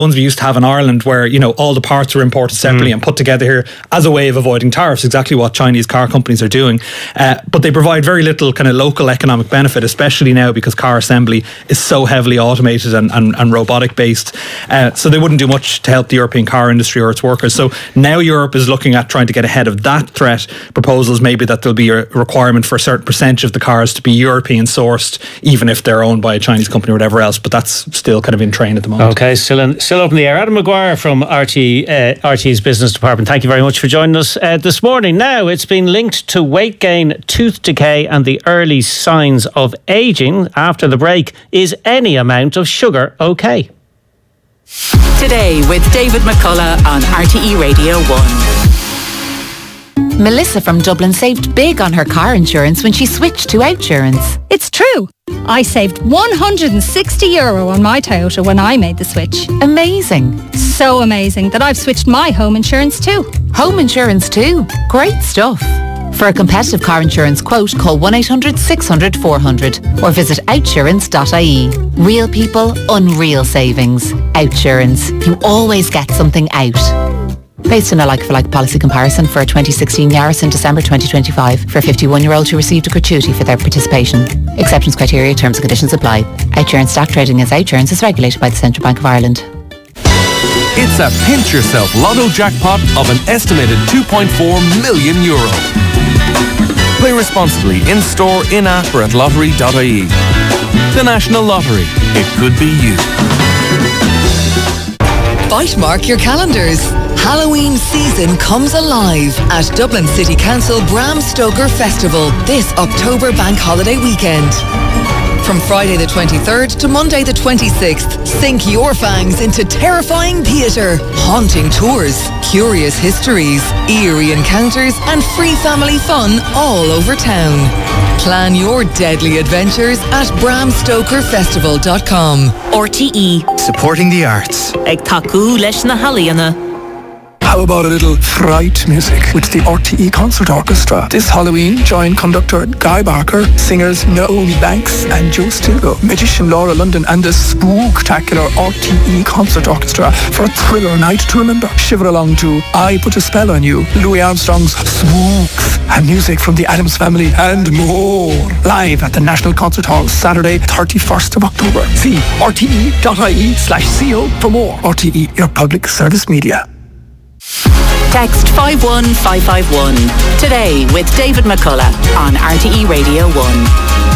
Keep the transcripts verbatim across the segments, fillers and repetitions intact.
ones we used to have in Ireland where, you know, all the parts were imported separately mm. and put together here as a way of avoiding tariffs, exactly what Chinese car companies are doing. Uh, but they provide very little kind of local economic benefit, especially now because car assembly is so heavily automated and, and, and robotic based. Uh, so they wouldn't do much to help the European car industry or its workers. So now Europe is looking at trying to get ahead of that threat. Proposals maybe that there'll be a requirement for a certain percentage of the cars to be European sourced, even if they're owned by a Chinese company or whatever else. But that's still kind of in train at the moment. Okay, still in, still up in the air. Adam Maguire from R T, uh, R T's business department, thank you very much for joining us uh, this morning. Now, it's been linked to weight gain, tooth decay and the early signs of ageing. After the break, is any amount of sugar okay? Today with David McCullough on R T E Radio one. Melissa from Dublin saved big on her car insurance when she switched to Outsurance. It's true. I saved one hundred sixty euro on my Toyota when I made the switch. Amazing. So amazing that I've switched my home insurance too. Home insurance too. Great stuff. For a competitive car insurance quote, call one eight hundred six hundred four hundred or visit outsurance dot I E. Real people, unreal savings. Outsurance. You always get something out. Based on a like-for-like policy comparison for a twenty sixteen Yaris in December twenty twenty-five for a fifty-one-year-old who received a gratuity for their participation. Exceptions, criteria, terms and conditions apply. Outsurance stock trading as Outsurance is regulated by the Central Bank of Ireland. It's a pinch yourself lotto jackpot of an estimated two point four million euro. Play responsibly in store, in app or at lottery dot I E. The National Lottery. It could be you. Bite mark your calendars. Halloween season comes alive at Dublin City Council Bram Stoker Festival this October bank holiday weekend. From Friday the twenty-third to Monday the twenty-sixth, sink your fangs into terrifying theatre, haunting tours, curious histories, eerie encounters and free family fun all over town. Plan your deadly adventures at bram stoker festival dot com. R T E. Supporting the arts. Ag taku leis na halaíona. How about a little fright music with the R T E Concert Orchestra? This Halloween, join conductor Guy Barker, singers Naomi Banks and Joe Stilgo, magician Laura London and the spooktacular R T E Concert Orchestra for a thriller night to remember. Shiver along to I Put a Spell on You, Louis Armstrong's Spooks, and music from the Addams Family and more. Live at the National Concert Hall, Saturday, thirty-first of October. See R T E dot I E slash C O for more. R T E, your public service media. Text five one five five one today with David McCullough on R T E Radio one.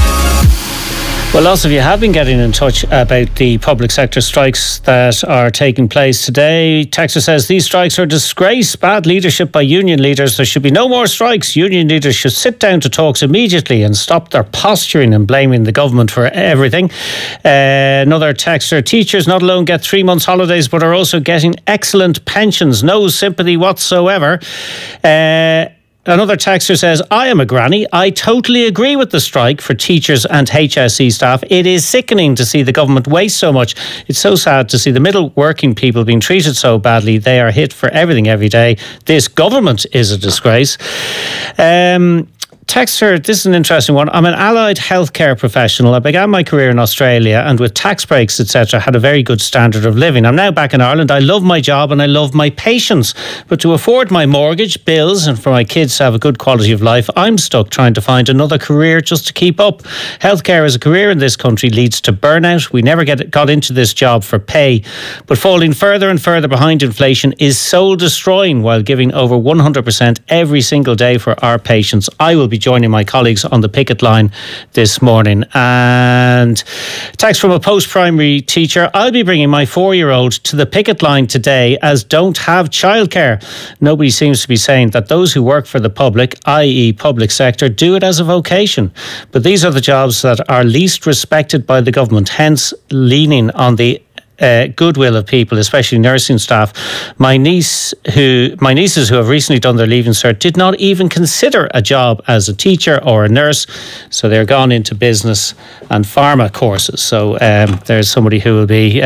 Well, lots of you have been getting in touch about the public sector strikes that are taking place today. Texter says these strikes are a disgrace, bad leadership by union leaders. There should be no more strikes. Union leaders should sit down to talks immediately and stop their posturing and blaming the government for everything. Uh, another texter, teachers not alone get three months holidays but are also getting excellent pensions. No sympathy whatsoever. Uh, Another texter says, I am a granny. I totally agree with the strike for teachers and H S E staff. It is sickening to see the government waste so much. It's so sad to see the middle working people being treated so badly. They are hit for everything every day. This government is a disgrace. Um... Texter, this is an interesting one. I'm an allied healthcare professional. I began my career in Australia and with tax breaks, et cetera, had a very good standard of living. I'm now back in Ireland. I love my job and I love my patients. But to afford my mortgage, bills, and for my kids to have a good quality of life, I'm stuck trying to find another career just to keep up. Healthcare as a career in this country leads to burnout. We never get got into this job for pay. But falling further and further behind inflation is soul destroying while giving over one hundred percent every single day for our patients. I will be joining my colleagues on the picket line this morning. And text from a post-primary teacher, I'll be bringing my four-year-old to the picket line today as don't have childcare. Nobody seems to be saying that those who work for the public, that is public sector, do it as a vocation. But these are the jobs that are least respected by the government, hence leaning on the Uh, goodwill of people, especially nursing staff. My niece, who my nieces who have recently done their Leaving Cert, did not even consider a job as a teacher or a nurse, so they're gone into business and pharma courses. So um, there's somebody who will be uh,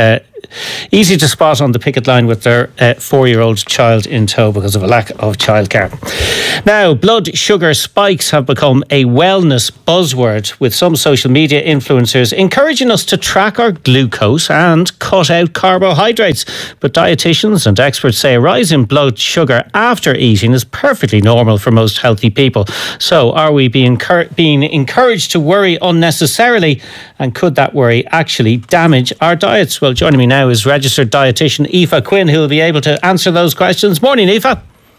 easy to spot on the picket line with their uh, four-year-old child in tow because of a lack of childcare. Now, blood sugar spikes have become a wellness buzzword, with some social media influencers encouraging us to track our glucose and cut out carbohydrates. But dietitians and experts say a rise in blood sugar after eating is perfectly normal for most healthy people. So are we being, cur- being encouraged to worry unnecessarily, and could that worry actually damage our diets? Well, joining me now is registered dietitian Aoife Quinn, who will be able to answer those questions. Morning, Aoife.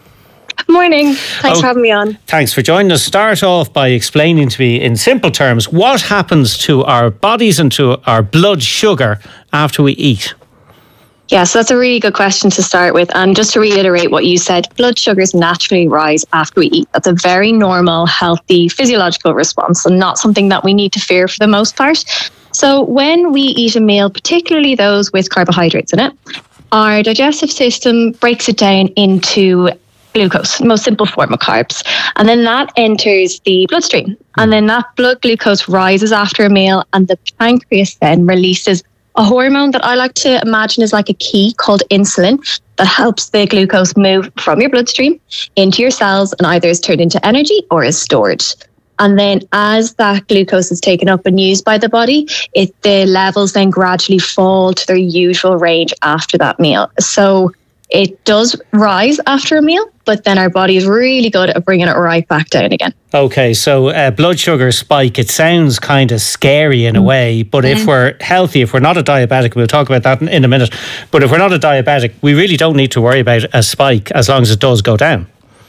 Morning. Thanks oh, for having me on. Thanks for joining us. Start off by explaining to me in simple terms what happens to our bodies and to our blood sugar after we eat. Yeah, so that's a really good question to start with. And just to reiterate what you said, blood sugars naturally rise after we eat. That's a very normal, healthy, physiological response, and not something that we need to fear for the most part. So when we eat a meal, particularly those with carbohydrates in it, our digestive system breaks it down into glucose, the most simple form of carbs. And then that enters the bloodstream. And then that blood glucose rises after a meal, and the pancreas then releases a hormone that I like to imagine is like a key called insulin that helps the glucose move from your bloodstream into your cells and either is turned into energy or is stored. And then as that glucose is taken up and used by the body, it the levels then gradually fall to their usual range after that meal. So it does rise after a meal, but then our body is really good at bringing it right back down again. Okay, so uh, blood sugar spike, it sounds kind of scary in a way, but mm. if we're healthy, if we're not a diabetic, we'll talk about that in, in a minute, but if we're not a diabetic, we really don't need to worry about a spike as long as it does go down.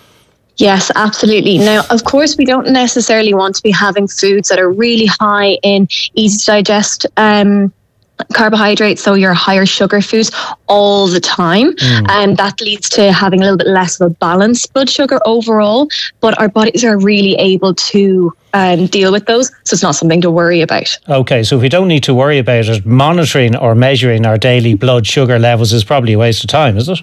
Yes, absolutely. Now, of course, we don't necessarily want to be having foods that are really high in easy to digest um carbohydrates, so your higher sugar foods all the time, mm. and that leads to having a little bit less of a balanced blood sugar overall, but our bodies are really able to um, deal with those, so it's not something to worry about. Okay, so if we don't need to worry about it, monitoring or measuring our daily blood sugar levels is probably a waste of time, is it?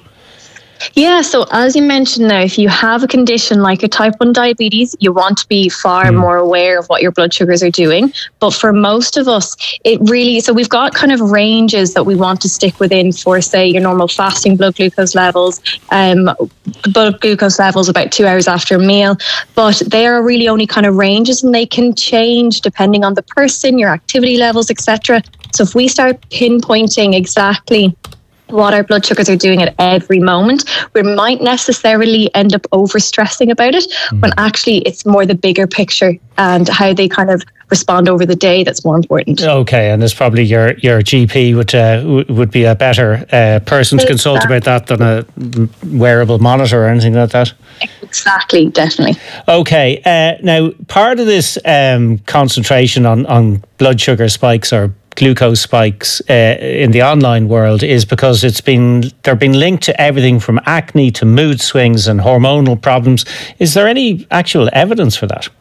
Yeah, so as you mentioned now, if you have a condition like a type one diabetes, you want to be far mm. more aware of what your blood sugars are doing. But for most of us, it really, so we've got kind of ranges that we want to stick within for, say, your normal fasting blood glucose levels, um, blood glucose levels about two hours after a meal. But they are really only kind of ranges, and they can change depending on the person, your activity levels, et cetera. So if we start pinpointing exactly what our blood sugars are doing at every moment, we might necessarily end up overstressing about it, mm. when actually it's more the bigger picture and how they kind of respond over the day that's more important. Okay, and it's probably your your G P would uh, would be a better uh, person to consult about that than a wearable monitor or anything like that. Exactly, definitely. Okay, uh, now part of this um, concentration on, on blood sugar spikes or glucose spikes uh, in the online world is because it's been they're been linked to everything from acne to mood swings and hormonal problems. Is there any actual evidence for that?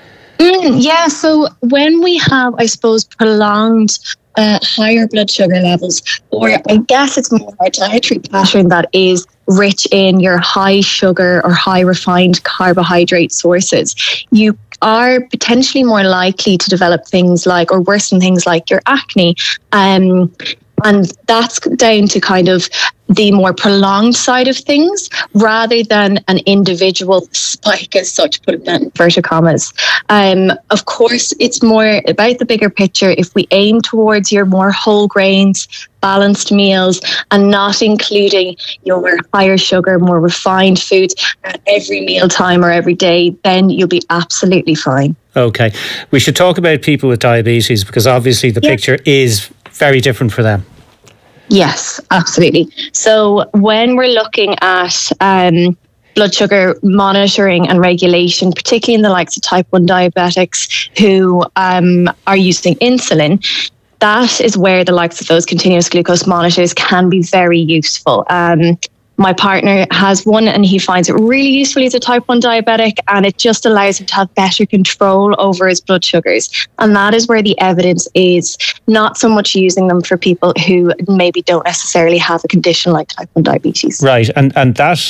Mm, yeah, so when we have, I suppose, prolonged uh, higher blood sugar levels, or I guess it's more a dietary pattern that is rich in your high sugar or high refined carbohydrate sources, you are potentially more likely to develop things like, or worsen things like your acne. Um, and that's down to kind of the more prolonged side of things rather than an individual spike as such, put that in inverted commas. Um, of course, it's more about the bigger picture. If we aim towards your more whole grains, balanced meals, and not including your higher sugar, more refined foods at every meal time or every day, then you'll be absolutely fine. Okay. We should talk about people with diabetes because obviously the yeah. picture is very different for them. Yes, absolutely. So when we're looking at um, blood sugar monitoring and regulation, particularly in the likes of type one diabetics who um, are using insulin, that is where the likes of those continuous glucose monitors can be very useful. Um, my partner has one and he finds it really useful. He's a type one diabetic and it just allows him to have better control over his blood sugars. And that is where the evidence is, not so much using them for people who maybe don't necessarily have a condition like type one diabetes. Right. And and that,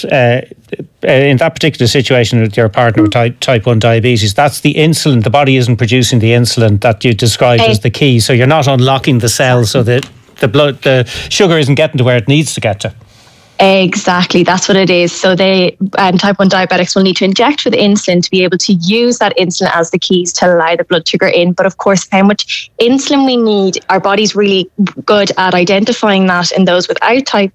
uh, in that particular situation with your partner with type, type one diabetes, that's the insulin. The body isn't producing the insulin that you described hey. as the key. So you're not unlocking the cells so that the blood, the sugar isn't getting to where it needs to get to. Exactly, that's what it is. So they um, type one diabetics will need to inject with insulin to be able to use that insulin as the keys to allow the blood sugar in. But of course, how much insulin we need, our body's really good at identifying that in those without type